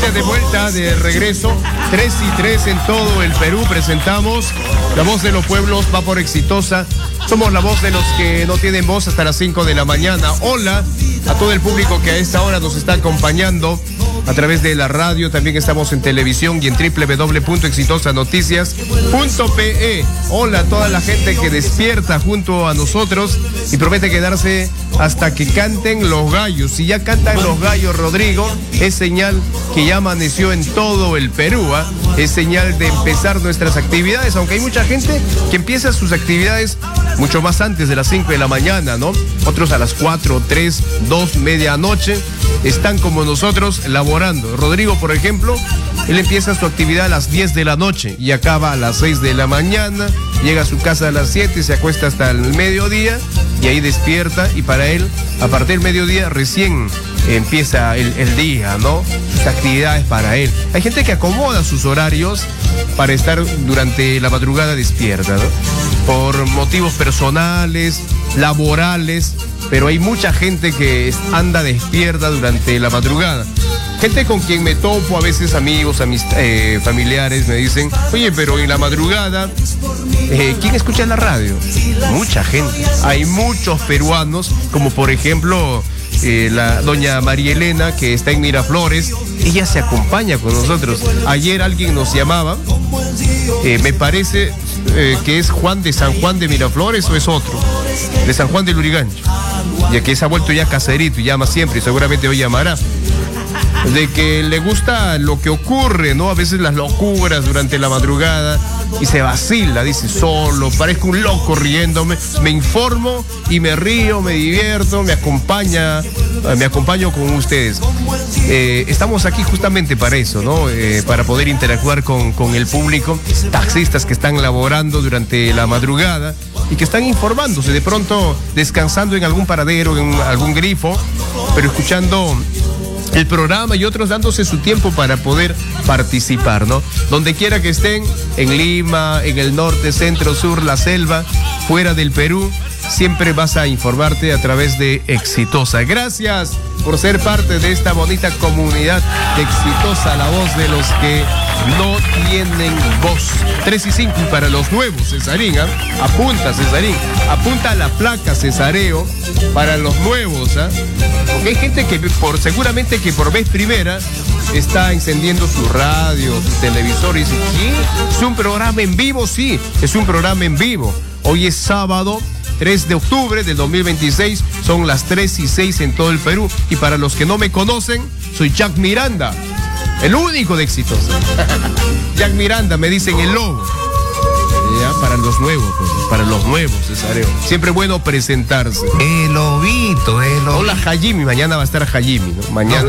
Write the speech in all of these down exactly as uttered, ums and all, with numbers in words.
gente, de vuelta, de regreso. tres y tres en todo el Perú. Presentamos La Voz de los Pueblos, va por Exitosa. Somos la voz de los que no tienen voz hasta las cinco de la mañana. Hola a todo el público que a esta hora nos está acompañando a través de la radio. También estamos en televisión y en doble u doble u doble u punto exitosa noticias punto pe e. Hola a toda la gente que despierta junto a nosotros y promete quedarse hasta que canten los gallos. Si ya cantan los gallos, Rodrigo, es señal que ya amaneció en todo el Perú, ¿eh? Es señal de empezar nuestras actividades, aunque hay mucha gente que empieza sus actividades mucho más antes de las cinco de la mañana, ¿no? Otros a las cuatro, tres, dos, medianoche, están como nosotros laborando. Rodrigo, por ejemplo, él empieza su actividad a las diez de la noche y acaba a las seis de la mañana, llega a su casa a las siete, se acuesta hasta el mediodía y ahí despierta, y para él, a partir del mediodía, recién empieza el, el día, ¿no? Sus actividades para él. Hay gente que acomoda sus horarios para estar durante la madrugada despierta, ¿no? Por motivos personales, laborales, pero hay mucha gente que anda despierta durante la madrugada. Gente con quien me topo, a veces amigos, amist eh, familiares, me dicen, oye, pero en la madrugada, eh, ¿quién escucha la radio? Mucha gente. Hay muchos peruanos, como por ejemplo eh, la doña María Elena, que está en Miraflores. Ella se acompaña con nosotros. Ayer alguien nos llamaba, eh, me parece eh, que es Juan de San Juan de Miraflores, o es otro, de San Juan de Lurigancho, ya que se ha vuelto ya caserito y llama siempre, y seguramente hoy llamará. De que le gusta lo que ocurre, ¿no? A veces las locuras durante la madrugada y se vacila, dice, solo, parezco un loco riéndome, me informo y me río, me divierto, me acompaña, me acompaño con ustedes. Eh, estamos aquí justamente para eso, ¿no? Eh, para poder interactuar con, con el público, taxistas que están laborando durante la madrugada y que están informándose, de pronto descansando en algún paradero, en algún grifo, pero escuchando el programa, y otros dándose su tiempo para poder participar, ¿no? Donde quiera que estén, en Lima, en el norte, centro, sur, la selva, fuera del Perú, siempre vas a informarte a través de Exitosa. Gracias por ser parte de esta bonita comunidad de Exitosa, la voz de los que no tienen voz. tres y cinco para los nuevos, Cesarín, ¿eh? Apunta, Cesarín, apunta a la placa, Cesareo, para los nuevos, ¿eh? Porque hay gente que por seguramente que por vez primera está encendiendo su radio, su televisor y dice, ¿qué? ¿Es un programa en vivo? Sí, es un programa en vivo. Hoy es sábado tres de octubre del dos mil veintiséis, son las tres y seis en todo el Perú. Y para los que no me conocen, soy Jack Miranda, el único de Exitosa. Jack Miranda, me dicen el lobo. Ya, para los nuevos, pues, para los nuevos, Cesareo. Siempre bueno presentarse. El lobito, el lobito. Hola, Hajimi, mañana va a estar Hajimi, ¿no? Mañana.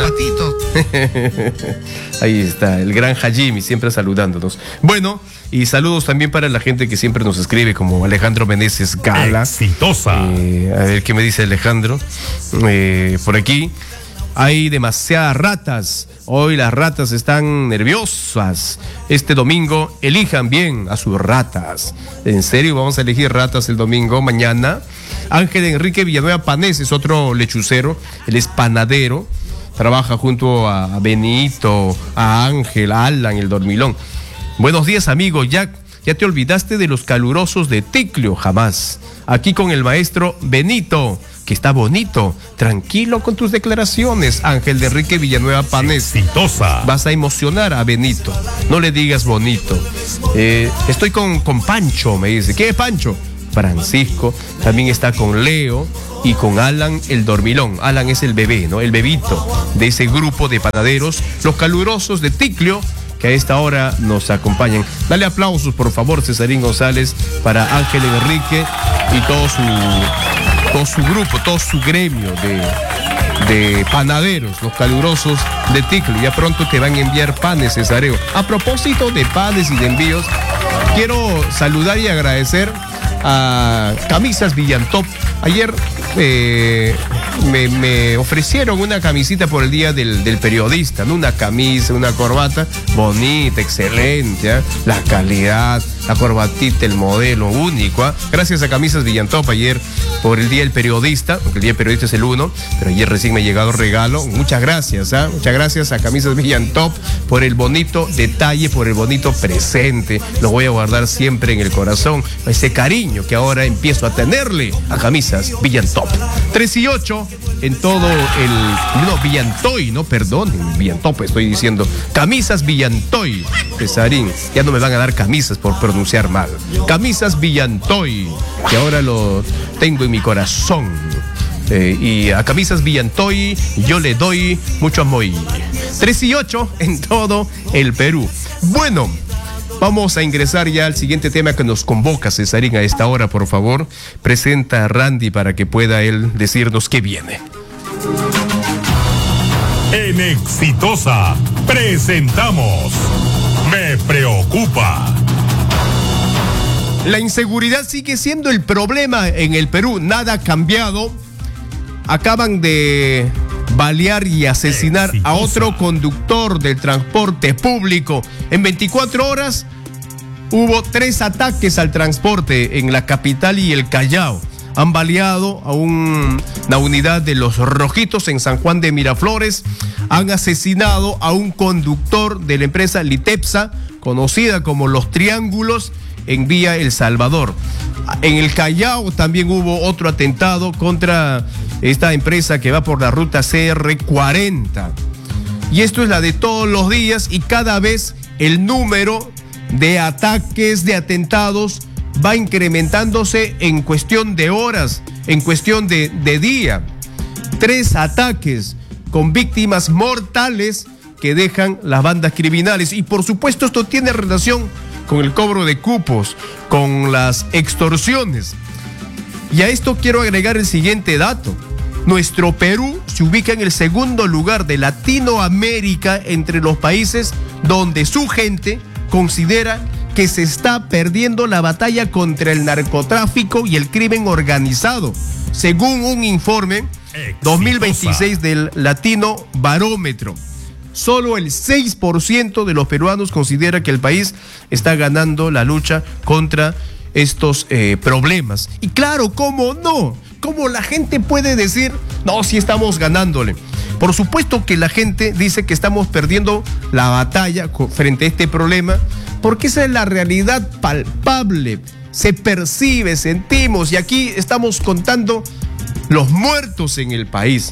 Ahí está, el gran Hajimi, siempre saludándonos. Bueno, y saludos también para la gente que siempre nos escribe, como Alejandro Meneses Gala. Exitosa. Eh, a ver qué me dice Alejandro. Eh, por aquí hay demasiadas ratas. Hoy las ratas están nerviosas. Este domingo elijan bien a sus ratas. En serio, vamos a elegir ratas el domingo, mañana. Ángel Enrique Villanueva Panés es otro lechucero. Él es panadero. Trabaja junto a Benito, a Ángel, a Alan, el dormilón. Buenos días, amigo Jack. ¿Ya te olvidaste de los calurosos de Ticlio? Jamás. Aquí con el maestro Benito, que está bonito. Tranquilo con tus declaraciones, Ángel de Enrique Villanueva Panés. Exitosa. Vas a emocionar a Benito. No le digas bonito. Eh, estoy con, con Pancho, me dice. ¿Qué es Pancho? Francisco. También está con Leo y con Alan el dormilón. Alan es el bebé, ¿no? El bebito de ese grupo de panaderos, los calurosos de Ticlio, que a esta hora nos acompañan. Dale aplausos, por favor, Cesarín González, para Ángel Enrique y todo su, todo su grupo, todo su gremio de, de panaderos, los calurosos de Ticlio. Ya pronto te van a enviar panes, Cesareo. A propósito de panes y de envíos, quiero saludar y agradecer a Camisas Villantop. Ayer eh, me, me ofrecieron una camisita por el día del, del periodista, ¿no? Una camisa, una corbata bonita, excelente, ¿eh? La calidad, la corbatita, el modelo único, ¿eh? Gracias a Camisas Villantop ayer por el día del periodista, aunque el día del periodista es el uno, pero ayer recién me ha llegado regalo. Muchas gracias, ¿eh? Muchas gracias a Camisas Villantop por el bonito detalle, por el bonito presente. Lo voy a guardar siempre en el corazón, ese cariño que ahora empiezo a tenerle a Camisas Villantop. tres y ocho en todo el... No, Villantoy, no, perdón, Villantop estoy diciendo. Camisas Villantoy, Cesarín. Ya no me van a dar camisas por pronunciar mal. Camisas Villantoy, que ahora lo tengo en mi corazón. Eh, y a Camisas Villantoy yo le doy mucho amor. tres y ocho en todo el Perú. Bueno, vamos a ingresar ya al siguiente tema que nos convoca, Cesarín, a esta hora, por favor. Presenta a Randy para que pueda él decirnos qué viene. En Exitosa presentamos Me Preocupa. La inseguridad sigue siendo el problema en el Perú, nada ha cambiado. Acaban de balear y asesinar Exitosa. a otro conductor del transporte público. En veinticuatro horas hubo tres ataques al transporte en la capital y el Callao. Han baleado a un, una unidad de los Rojitos en San Juan de Miraflores. Han asesinado a un conductor de la empresa Litepsa, conocida como Los Triángulos, en Vía El Salvador. En el Callao también hubo otro atentado contra esta empresa que va por la ruta C R cuarenta. Y esto es la de todos los días, y cada vez el número de ataques, de atentados, va incrementándose en cuestión de horas, en cuestión de, de día. Tres ataques con víctimas mortales que dejan las bandas criminales. Y por supuesto esto tiene relación con el cobro de cupos, con las extorsiones. Y a esto quiero agregar el siguiente dato. Nuestro Perú se ubica en el segundo lugar de Latinoamérica entre los países donde su gente considera que se está perdiendo la batalla contra el narcotráfico y el crimen organizado, según un informe Exitosa. dos mil veintiséis del Latino Barómetro. Solo el seis por ciento de los peruanos considera que el país está ganando la lucha contra estos eh, problemas. Y claro, ¿cómo no? ¿Cómo la gente puede decir, no, si estamos ganándole? Por supuesto que la gente dice que estamos perdiendo la batalla frente a este problema, porque esa es la realidad palpable, se percibe, sentimos, y aquí estamos contando los muertos en el país.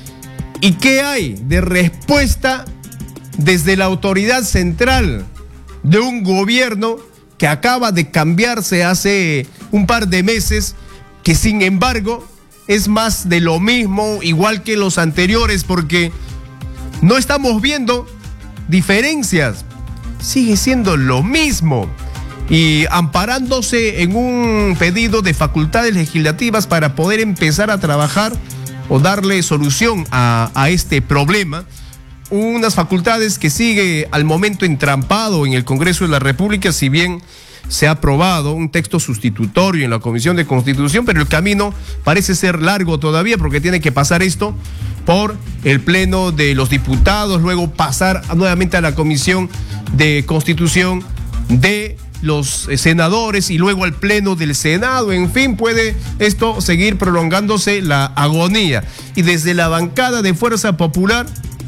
¿Y qué hay de respuesta desde la autoridad central de un gobierno que acaba de cambiarse hace un par de meses, que sin embargo es más de lo mismo, igual que los anteriores, porque no estamos viendo diferencias, sigue siendo lo mismo? Y amparándose en un pedido de facultades legislativas para poder empezar a trabajar o darle solución a, a este problema, unas facultades que sigue al momento entrampado en el Congreso de la República, si bien se ha aprobado un texto sustitutorio en la Comisión de Constitución, pero el camino parece ser largo todavía, porque tiene que pasar esto por el Pleno de los Diputados, luego pasar nuevamente a la Comisión de Constitución de los senadores y luego al Pleno del Senado. En fin, puede esto seguir prolongándose la agonía. Y desde la bancada de Fuerza Popular,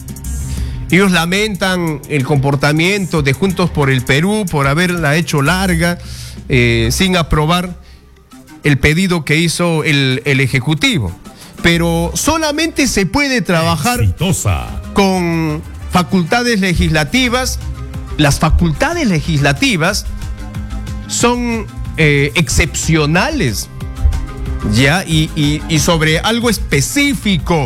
ellos lamentan el comportamiento de Juntos por el Perú por haberla hecho larga, eh, sin aprobar el pedido que hizo el, el Ejecutivo. Pero solamente se puede trabajar Exitosa. Con facultades legislativas. Las facultades legislativas son eh, excepcionales, ya, y, y, y sobre algo específico.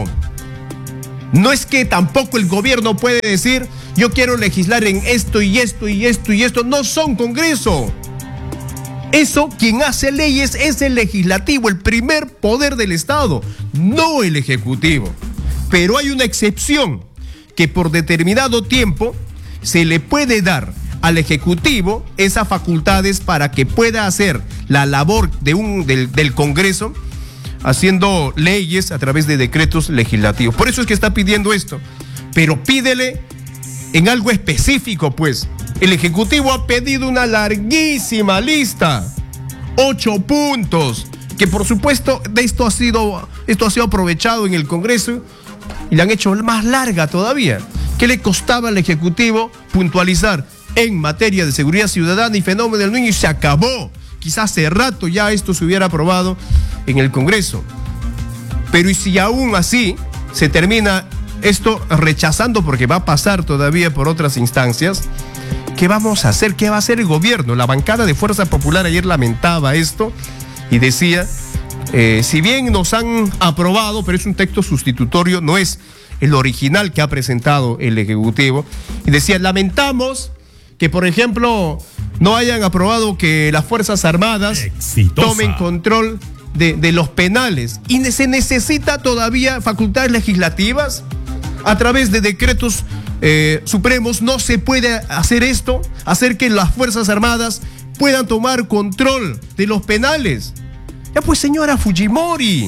No es que tampoco el gobierno puede decir, yo quiero legislar en esto y esto y esto y esto. No son Congreso. Eso, quien hace leyes es el legislativo, el primer poder del Estado, no el ejecutivo. Pero hay una excepción, que por determinado tiempo se le puede dar al Ejecutivo esas facultades para que pueda hacer la labor de un, del, del Congreso haciendo leyes a través de decretos legislativos. Por eso es que está pidiendo esto. Pero pídele en algo específico, pues. El Ejecutivo ha pedido una larguísima lista, ocho puntos, que por supuesto de esto ha sido, esto ha sido aprovechado en el Congreso y la han hecho más larga todavía. ¿Qué le costaba al Ejecutivo puntualizar en materia de seguridad ciudadana y fenómeno del niño? Y se acabó. Quizás hace rato ya esto se hubiera aprobado en el Congreso. Pero y si aún así se termina esto rechazando, porque va a pasar todavía por otras instancias, ¿qué vamos a hacer? ¿Qué va a hacer el gobierno? La bancada de Fuerza Popular ayer lamentaba esto y decía, eh, si bien nos han aprobado, pero es un texto sustitutorio, no es el original que ha presentado el Ejecutivo, y decía, lamentamos que, por ejemplo, no hayan aprobado que las Fuerzas Armadas Exitosa. tomen control de, de los penales. ¿Y se necesita todavía facultades legislativas? A través de decretos eh, supremos no se puede hacer esto, hacer que las Fuerzas Armadas puedan tomar control de los penales. Ya pues, señora Fujimori.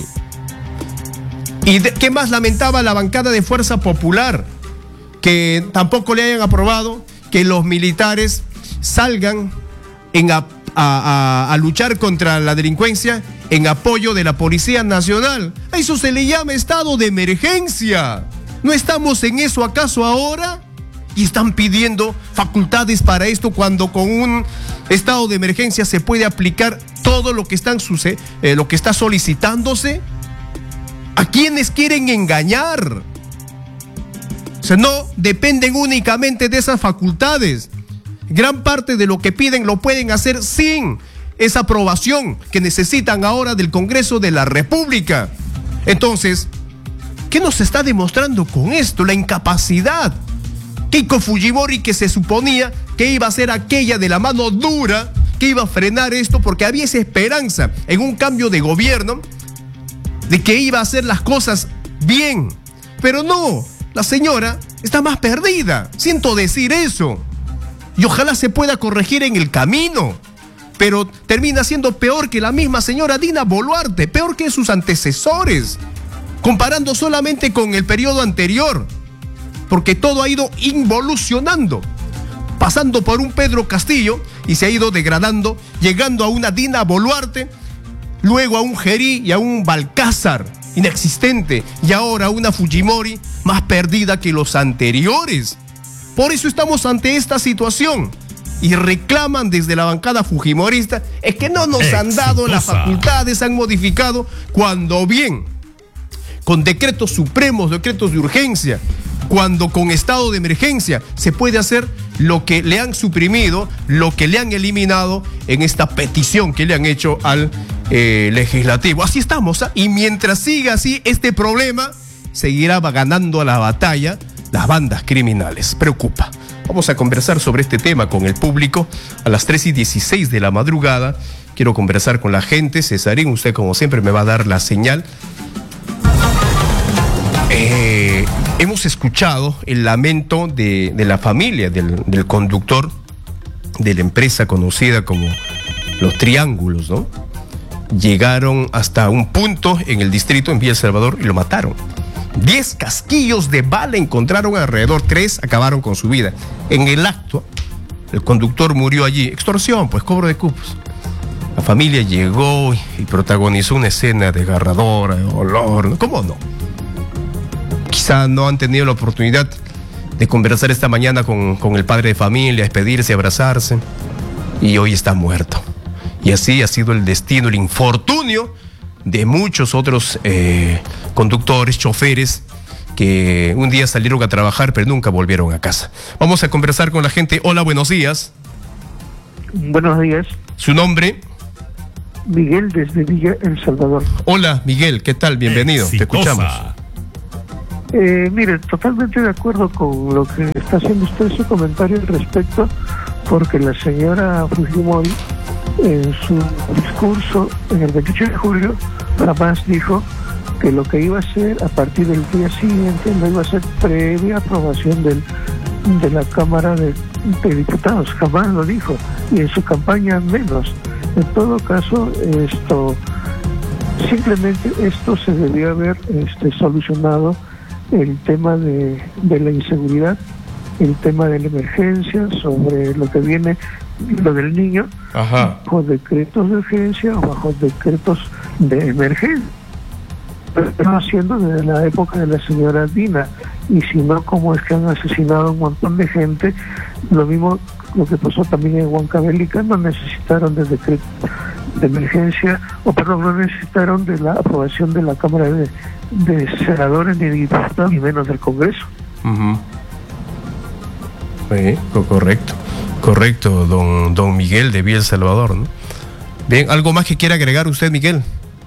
¿Y de, qué más lamentaba la bancada de Fuerza Popular? Que tampoco le hayan aprobado que los militares salgan en a, a, a, a luchar contra la delincuencia en apoyo de la Policía Nacional. A eso se le llama estado de emergencia. ¿No estamos en eso acaso ahora? Y están pidiendo facultades para esto cuando con un estado de emergencia se puede aplicar todo lo que, están suce- eh, lo que está solicitándose. ¿A quiénes quieren engañar? O sea, no dependen únicamente de esas facultades. Gran parte de lo que piden lo pueden hacer sin esa aprobación que necesitan ahora del Congreso de la República. Entonces, ¿qué nos está demostrando con esto? La incapacidad. Keiko Fujimori, que se suponía que iba a ser aquella de la mano dura, que iba a frenar esto porque había esa esperanza en un cambio de gobierno, de que iba a hacer las cosas bien. Pero no, la señora está más perdida. Siento decir eso. Y ojalá se pueda corregir en el camino. Pero termina siendo peor que la misma señora Dina Boluarte, peor que sus antecesores, comparando solamente con el periodo anterior, porque todo ha ido involucionando, pasando por un Pedro Castillo y se ha ido degradando, llegando a una Dina Boluarte, luego a un Gerí y a un Balcázar inexistente, y ahora a una Fujimori más perdida que los anteriores. Por eso estamos ante esta situación. Y reclaman desde la bancada fujimorista, es que no nos Exitosa. han dado las facultades, han modificado, cuando bien, con decretos supremos, decretos de urgencia, cuando con estado de emergencia se puede hacer lo que le han suprimido, lo que le han eliminado en esta petición que le han hecho al eh, legislativo. Así estamos, ¿eh? Y mientras siga así este problema, seguirá ganando la batalla las bandas criminales. Preocupa. Vamos a conversar sobre este tema con el público a las tres y dieciséis de la madrugada. Quiero conversar con la gente. Cesarín, usted como siempre me va a dar la señal. Eh, hemos escuchado el lamento de, de la familia del, del conductor de la empresa conocida como Los Triángulos, ¿no? Llegaron hasta un punto en el distrito, en Villa El Salvador, y lo mataron. Diez casquillos de bala encontraron alrededor, tres acabaron con su vida. En el acto, el conductor murió allí. Extorsión, pues, cobro de cupos. La familia llegó y protagonizó una escena desgarradora, de dolor. ¿Cómo no? Quizá no han tenido la oportunidad de conversar esta mañana con, con el padre de familia, despedirse, abrazarse, y hoy está muerto. Y así ha sido el destino, el infortunio de muchos otros eh, conductores, choferes, que un día salieron a trabajar pero nunca volvieron a casa. Vamos a conversar con la gente. Hola, buenos días. Buenos días. ¿Su nombre? Miguel, desde Villa El Salvador. Hola, Miguel, ¿qué tal? Bienvenido, Exitosa. Te escuchamos. Eh, mire, totalmente de acuerdo con lo que está haciendo usted su comentario al respecto, porque la señora Fujimori en su discurso en el veintiocho de julio jamás dijo que lo que iba a hacer a partir del día siguiente no iba a ser previa aprobación del, de la Cámara de, de Diputados. Jamás lo dijo, y en su campaña menos. En todo caso, esto Simplemente esto se debió haber este, solucionado el tema de, de la inseguridad, el tema de la emergencia, sobre lo que viene, lo del niño, Ajá. bajo decretos de urgencia o bajo decretos de emergencia. Pero están haciendo desde la época de la señora Dina, y si no, como es que han asesinado a un montón de gente. Lo mismo lo que pasó también en Huancavelica, no necesitaron de decreto de emergencia, o perdón, no necesitaron de la aprobación de la Cámara de, de Senadores, ni de Diputados, ni menos del Congreso. Uh-huh. Sí, correcto, correcto, don, don Miguel de Villa El Salvador, ¿no? Bien, ¿algo más que quiera agregar usted, Miguel?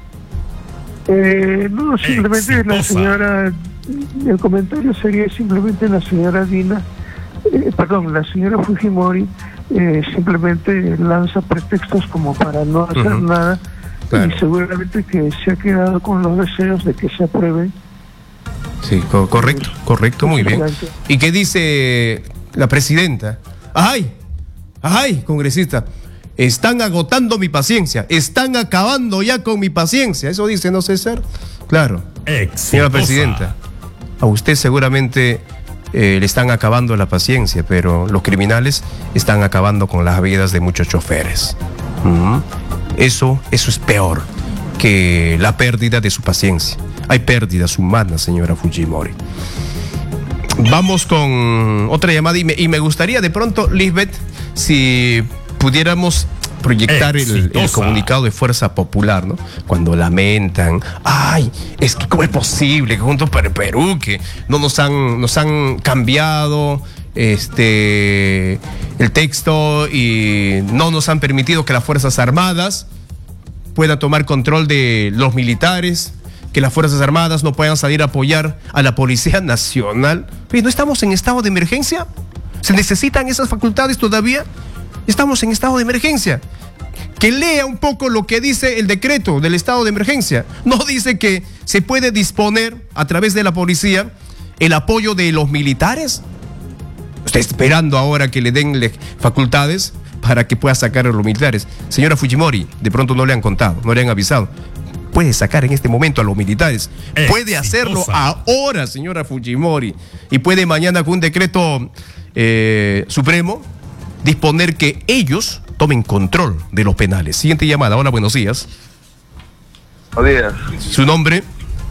Eh, no, simplemente Exitosa. La señora, el comentario sería simplemente la señora Dina, eh, perdón, la señora Fujimori eh, simplemente lanza pretextos como para no hacer uh-huh. nada, claro. Y seguramente que se ha quedado con los deseos de que se aprueben. Sí, co- correcto, correcto, muy bien. ¿Y qué dice la presidenta? ¡Ay! ¡Ay, congresista! Están agotando mi paciencia, están acabando ya con mi paciencia. Eso dice, ¿no, César? Claro. Exitosa. Señora presidenta, a usted seguramente eh, le están acabando la paciencia, pero los criminales están acabando con las vidas de muchos choferes. Uh-huh. Eso, eso es peor que la pérdida de su paciencia. Hay pérdidas humanas, señora Fujimori. Vamos con otra llamada y me, y me gustaría de pronto, Lisbeth, si pudiéramos proyectar el, el comunicado de Fuerza Popular, ¿no? Cuando lamentan, ay, es que cómo es posible que Juntos por el Perú, que no nos han, nos han cambiado este el texto y no nos han permitido que las Fuerzas Armadas puedan tomar control de los militares, que las Fuerzas Armadas no puedan salir a apoyar a la Policía Nacional. Oye, ¿no estamos en estado de emergencia? ¿Se necesitan esas facultades todavía? Estamos en estado de emergencia. Que lea un poco lo que dice el decreto del estado de emergencia. No dice que se puede disponer a través de la policía el apoyo de los militares. Está esperando ahora que le den facultades para que pueda sacar a los militares. Señora Fujimori, de pronto no le han contado, no le han avisado. Puede sacar en este momento a los militares. Exitosa. Puede hacerlo ahora, señora Fujimori. Y puede mañana con un decreto eh, supremo disponer que ellos tomen control de los penales. Siguiente llamada. Hola, buenos días. Buenos días. ¿Su nombre?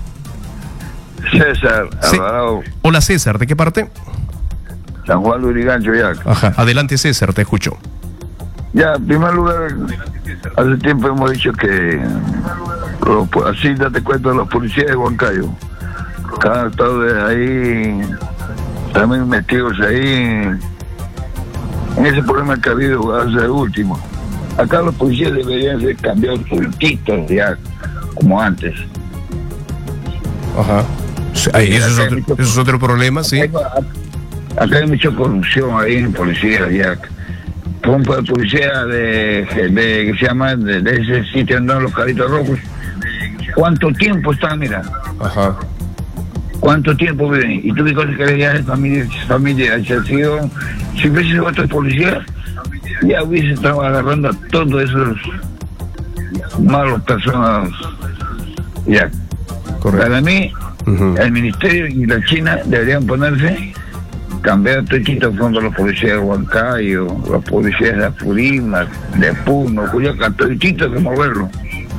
César Alvarado. C- Hola, César. ¿De qué parte? San Juan Lurigancho, ya. Ajá. Adelante, César, te escucho. Ya, en primer lugar, hace tiempo hemos dicho que los, así date cuenta, los policías de Huancayo, cada estado de ahí, también metidos ahí en ese problema que ha habido hace el último. Acá los policías deberían ser cambiados juntitos ya, como antes. Ajá. Ahí, eso, es otro, eso es otro problema, sí. Acá, acá hay mucha corrupción ahí en policía ya. Un policía de, de que se llama de, de ese sitio donde los caritos rojos. ¿Cuánto tiempo están, mira? Ajá. ¿Cuánto tiempo viven? Y tú qué cosas que ya es familia, familia, ha sido, si hubiese otro policía, ya hubiese estado agarrando a todos esos malos personas. Ya. Correcto. Para mí, uh-huh. El ministerio y la China deberían ponerse, cambiar todito cuando los policías de Huancayo, los policías de Apurímac, de Puno, Cuyaca, todito hay que moverlo.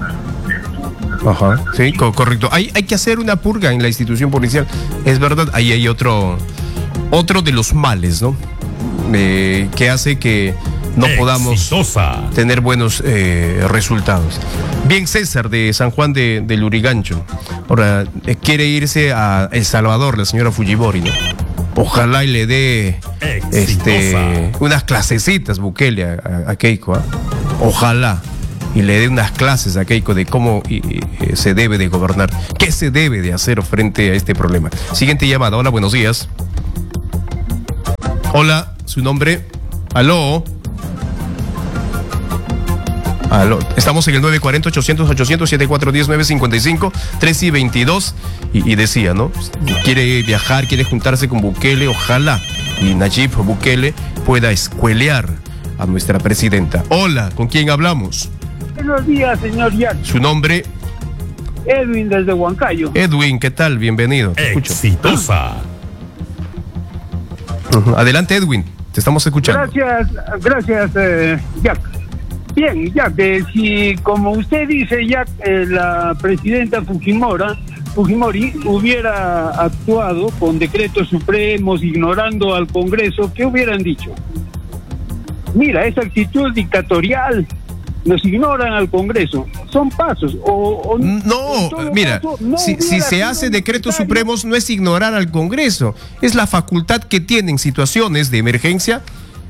Ajá, sí, co- correcto. Hay, hay que hacer una purga en la institución policial. Es verdad, ahí hay otro, otro de los males, ¿no? Eh, que hace que no podamos Exitosa. tener buenos eh, resultados. Bien, César de San Juan de, de Lurigancho. Ahora, eh, quiere irse a El Salvador, la señora Fujimori, ¿no? Ojalá y le dé este, unas clasecitas Bukele a, a, a Keiko, ¿eh? Ojalá y le dé unas clases a Keiko de cómo y, y, se debe de gobernar, qué se debe de hacer frente a este problema. Siguiente llamada. Hola, buenos días. Hola, su nombre. Aló. Aló. Estamos en el nueve cuarenta, ochocientos, ochocientos, setenta y cuatro diez, nueve cincuenta y cinco, tres y veintidós. Y, y decía, ¿no? Quiere viajar, quiere juntarse con Bukele, ojalá y Nayib Bukele pueda escuelear a nuestra presidenta. Hola, ¿con quién hablamos? Buenos días, señor Jack. Su nombre. Edwin desde Huancayo. Edwin, ¿qué tal? Bienvenido. Te escucho. Exitosa. Uh-huh. Adelante, Edwin. Te estamos escuchando. Gracias, gracias, eh, Jack. Bien, Jack, eh, si como usted dice, Jack, eh, la presidenta Fujimori, Fujimori hubiera actuado con decretos supremos, ignorando al Congreso, ¿qué hubieran dicho? Mira, esa actitud dictatorial, nos ignoran al Congreso, son pasos. O, o no, o mira, caso, no si, si se hace decretos supremos no es ignorar al Congreso, es la facultad que tiene en situaciones de emergencia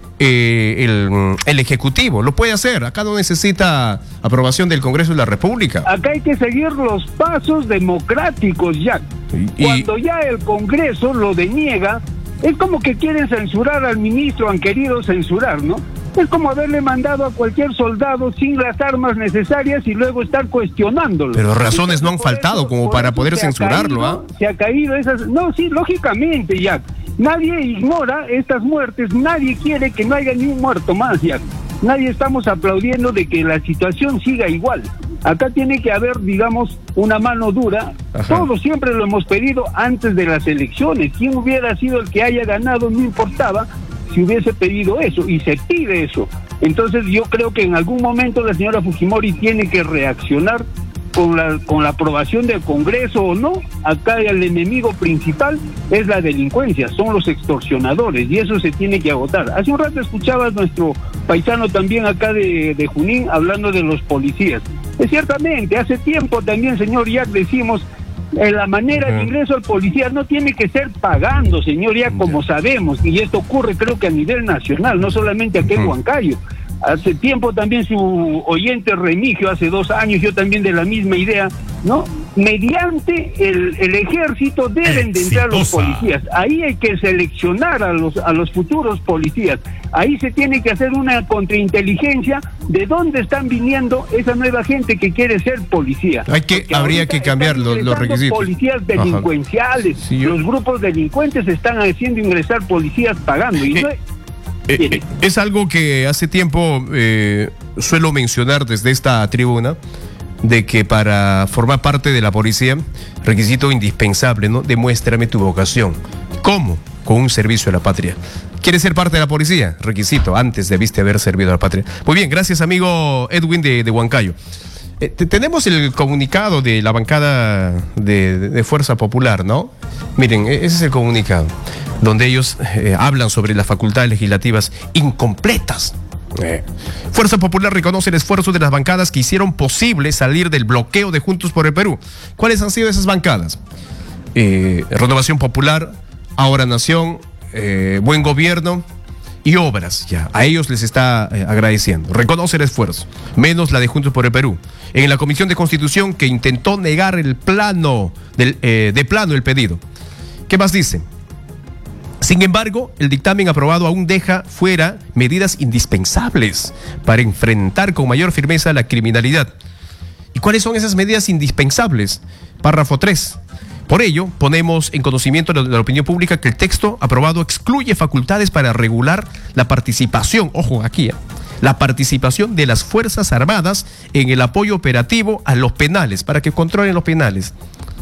eh, el, el Ejecutivo, lo puede hacer, acá no necesita aprobación del Congreso de la República. Acá hay que seguir los pasos democráticos, Jack. Y, Cuando ya el Congreso lo deniega, es como que quieren censurar al ministro, han querido censurar, ¿no? Es como haberle mandado a cualquier soldado sin las armas necesarias y luego estar cuestionándolo. Pero razones no han faltado eso, como para poder se ha censurarlo, caído, ¿ah? Se ha caído esas... No, sí, lógicamente, Jack. Nadie ignora estas muertes, nadie quiere que no haya ni un muerto más, Jack. Nadie estamos aplaudiendo de que la situación siga igual. Acá tiene que haber, digamos, una mano dura. Ajá. Todos siempre lo hemos pedido antes de las elecciones. Quien hubiera sido el que haya ganado no importaba si hubiese pedido eso, y se pide eso. Entonces yo creo que en algún momento la señora Fujimori tiene que reaccionar con la con la aprobación del Congreso o no. Acá el enemigo principal es la delincuencia, son los extorsionadores, y eso se tiene que agotar. Hace un rato escuchaba a nuestro paisano también acá de, de Junín hablando de los policías. Es ciertamente, hace tiempo también, señor Jack, decimos, eh, la manera uh-huh. de ingreso al policía no tiene que ser pagando, señor Jack, como sabemos, y esto ocurre creo que a nivel nacional, no solamente aquí uh-huh. en Huancayo. Hace tiempo también su oyente Remigio, hace dos años, yo también de la misma idea, ¿no? Mediante el, el ejército deben de entrar los policías. Ahí hay que seleccionar a los a los futuros policías. Ahí se tiene que hacer una contrainteligencia de dónde están viniendo esa nueva gente que quiere ser policía. Hay que, habría que cambiar los, los requisitos. Policías delincuenciales, sí, yo... los grupos delincuentes están haciendo ingresar policías pagando. Y eh. no Eh, eh, es algo que hace tiempo eh, suelo mencionar desde esta tribuna, de que para formar parte de la policía, requisito indispensable, ¿no? Demuéstrame tu vocación. ¿Cómo? Con un servicio a la patria. ¿Quieres ser parte de la policía? Requisito, antes debiste haber servido a la patria. Muy bien, gracias amigo Edwin de, de Huancayo. Eh, tenemos el comunicado de la bancada de, de, de Fuerza Popular, ¿no? Miren, ese es el comunicado, donde ellos eh, hablan sobre las facultades legislativas incompletas. Eh. Fuerza Popular reconoce el esfuerzo de las bancadas que hicieron posible salir del bloqueo de Juntos por el Perú. ¿Cuáles han sido esas bancadas? Eh, Renovación Popular, Ahora Nación, eh, Buen Gobierno y Obras. Ya, a ellos les está eh, agradeciendo. Reconoce el esfuerzo, menos la de Juntos por el Perú. En la Comisión de Constitución, que intentó negar el plano del, eh, de plano el pedido. ¿Qué más dice? Sin embargo, el dictamen aprobado aún deja fuera medidas indispensables para enfrentar con mayor firmeza la criminalidad. ¿Y cuáles son esas medidas indispensables? Párrafo tres. Por ello, ponemos en conocimiento de la opinión pública que el texto aprobado excluye facultades para regular la participación, ojo aquí, ¿eh? la participación de las Fuerzas Armadas en el apoyo operativo a los penales, para que controlen los penales.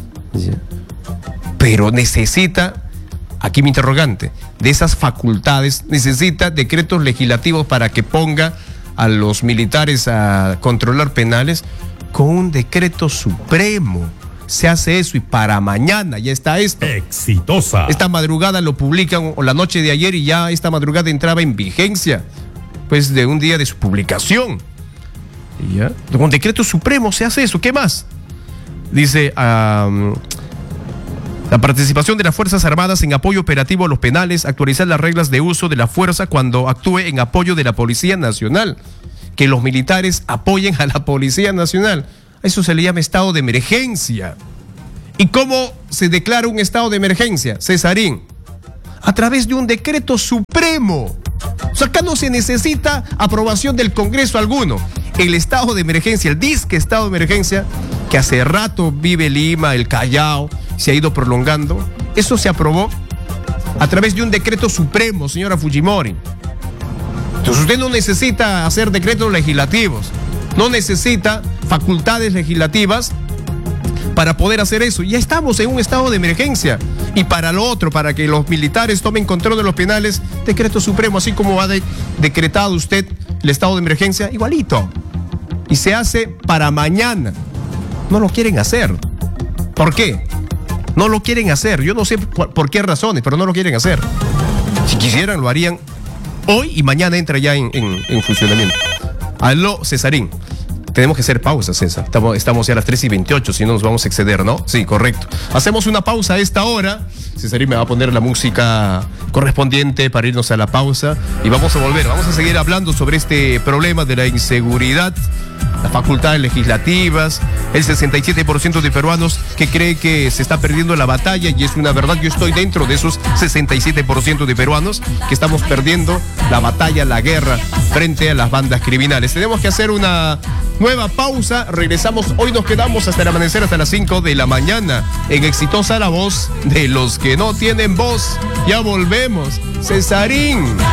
Pero necesita, aquí mi interrogante, de esas facultades, necesita decretos legislativos para que ponga a los militares a controlar penales con un decreto supremo. Se hace eso y para mañana ya está esto. Exitosa. Esta madrugada lo publican, o la noche de ayer, y ya esta madrugada entraba en vigencia, pues de un día de su publicación. Y ya, con decreto supremo se hace eso. ¿Qué más? Dice, um, la participación de las Fuerzas Armadas en apoyo operativo a los penales, actualizar las reglas de uso de la fuerza cuando actúe en apoyo de la Policía Nacional. Que los militares apoyen a la Policía Nacional. Eso se le llama estado de emergencia. ¿Y cómo se declara un estado de emergencia, Cesarín? A través de un decreto supremo. O sea, acá no se necesita aprobación del Congreso alguno. El estado de emergencia, el disque estado de emergencia, que hace rato vive Lima, el Callao, se ha ido prolongando, eso se aprobó a través de un decreto supremo, señora Fujimori. Entonces usted no necesita hacer decretos legislativos, no necesita facultades legislativas para poder hacer eso. Ya estamos en un estado de emergencia. Y para lo otro, para que los militares tomen control de los penales, decreto supremo, así como ha de, decretado usted el estado de emergencia, igualito. Y se hace para mañana. No lo quieren hacer. ¿Por qué? No lo quieren hacer. Yo no sé por, por qué razones, pero no lo quieren hacer. Si quisieran, lo harían hoy y mañana entra ya en, en, en funcionamiento. Aló, Cesarín. Tenemos que hacer pausa, César. Estamos, estamos ya a las tres y veintiocho, si no nos vamos a exceder, ¿no? Sí, correcto. Hacemos una pausa a esta hora. Cesarín me va a poner la música correspondiente para irnos a la pausa. Y vamos a volver. Vamos a seguir hablando sobre este problema de la inseguridad, las facultades legislativas, el sesenta y siete por ciento de peruanos que cree que se está perdiendo la batalla, y es una verdad. Yo estoy dentro de esos sesenta y siete por ciento de peruanos que estamos perdiendo la batalla, la guerra frente a las bandas criminales. Tenemos que hacer una nueva pausa. Regresamos. Hoy nos quedamos hasta el amanecer, hasta las cinco de la mañana. En Exitosa, la voz de los que no tienen voz. Ya volvemos. Cesarín.